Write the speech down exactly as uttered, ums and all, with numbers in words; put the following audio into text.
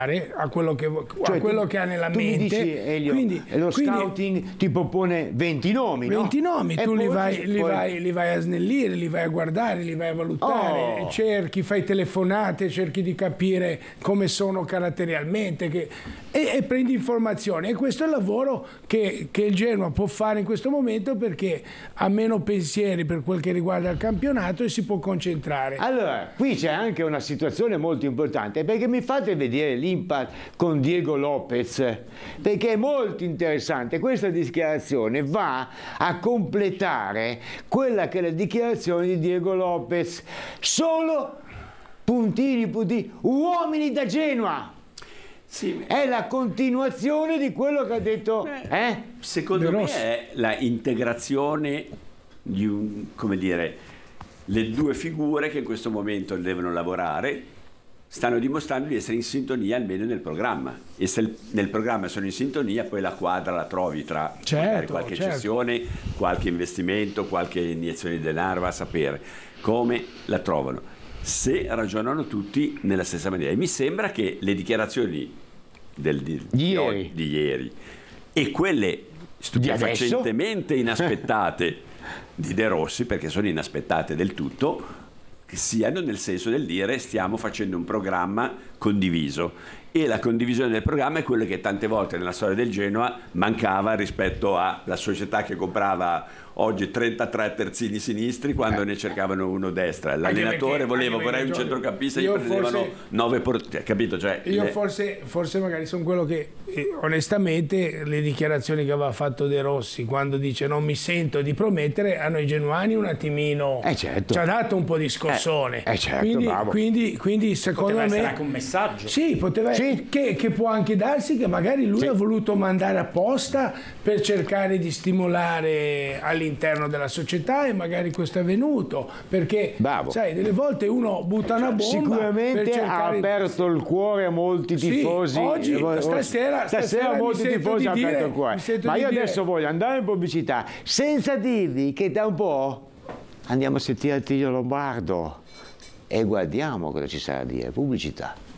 a quello che, cioè, a quello tu, che ha nella tu mente. Mi dici, Elio, quindi, lo quindi, scouting ti propone venti nomi, venti no? nomi, E tu li poi, vai, li, poi... vai, li vai a snellire, li vai a guardare, li vai a valutare, oh. cerchi, fai telefonate, cerchi di capire come sono caratterialmente che, e, e prendi informazioni. E questo è il lavoro che, che il Genoa può fare in questo momento, perché ha meno pensieri per quel che riguarda il campionato e si può concentrare. Allora, qui c'è anche una situazione molto importante, perché mi fate vedere l'impact con Diego Lopez, perché è molto interessante. Questa dichiarazione va a completare quella che è la dichiarazione di Diego Lopez. Solo puntini puntini uomini da Genova. Sì. È la continuazione di quello che ha detto. Beh, eh? Secondo me è la integrazione di un, come dire, le due figure che in questo momento devono lavorare stanno dimostrando di essere in sintonia almeno nel programma, e se nel programma sono in sintonia poi la quadra la trovi tra certo, qualche certo. cessione, qualche investimento, qualche iniezione di denaro, va a sapere come la trovano, se ragionano tutti nella stessa maniera. E mi sembra che le dichiarazioni del, di, di, ieri. Di, di ieri e quelle stupefacentemente inaspettate di De Rossi, perché sono inaspettate del tutto, siano nel senso del dire stiamo facendo un programma condiviso, e la condivisione del programma è quello che tante volte nella storia del Genoa mancava rispetto alla società che comprava oggi trentatré terzini sinistri quando eh. ne cercavano uno destra. L'allenatore voleva vorrei un centrocampista, gli prendevano forse, nove portieri, capito? Cioè, io le... forse, forse magari sono quello che eh, onestamente le dichiarazioni che aveva fatto De Rossi quando dice non mi sento di promettere, a noi genuani un attimino eh certo. ci ha dato un po' di scossone. Eh, eh certo, quindi, bravo. quindi, quindi secondo poteva me essere anche un messaggio. Sì, poteva sì. Che, che può anche darsi che magari lui sì. ha voluto mandare apposta per cercare di stimolare all'interno della società, e magari questo è avvenuto perché bravo. Sai, delle volte uno butta una bomba. Sicuramente ha aperto il cuore a molti tifosi. Sì, oggi, stasera, stasera, stasera molti tifosi hanno aperto il cuore. Ma io dire... adesso voglio andare in pubblicità senza dirvi che da un po' andiamo a sentire Attilio Lombardo e guardiamo cosa ci sarà a dire. Pubblicità.